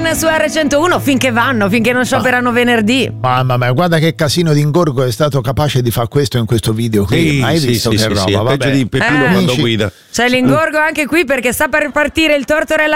su R101 finché non scioperano venerdì. Mamma mia, guarda che casino di ingorgo è stato capace di fare questo in questo video qui. Hai visto che roba? Peggio di Peppino quando guida. C'è l'ingorgo anche qui perché sta per partire il Tortorella